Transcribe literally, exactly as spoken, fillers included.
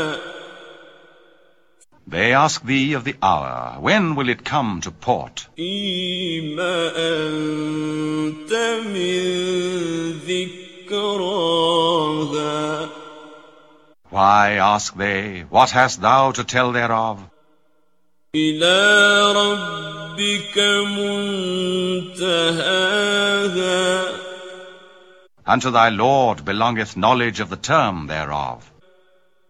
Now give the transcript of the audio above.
They ask thee of the hour, when will it come to port? فيما أنت من ذكراها. Why, ask they, what hast thou to tell thereof? إلى ربك منتهاها. Unto thy Lord belongeth knowledge of the term thereof.